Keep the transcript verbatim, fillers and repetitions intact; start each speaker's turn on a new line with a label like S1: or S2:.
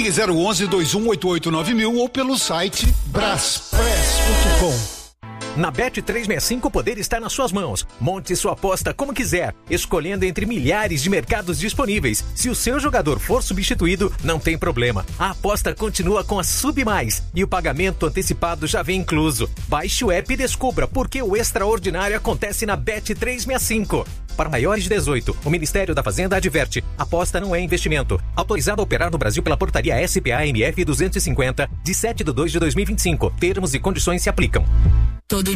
S1: Ligue zero onze, dois um oito oito nove mil ou pelo site braspress ponto com.
S2: Na Bet trezentos e sessenta e cinco o poder está nas suas mãos. Monte sua aposta como quiser, escolhendo entre milhares de mercados disponíveis. Se o seu jogador for substituído, não tem problema. A aposta continua com a Sub Mais e o pagamento antecipado já vem incluso. Baixe o app e descubra por que o extraordinário acontece na Bet trezentos e sessenta e cinco. Para maiores de dezoito, o Ministério da Fazenda adverte: aposta não é investimento. Autorizado a operar no Brasil pela portaria S P A M F duzentos e cinquenta, de sete de dois de dois mil e vinte e cinco. Termos e condições se aplicam.
S3: Todo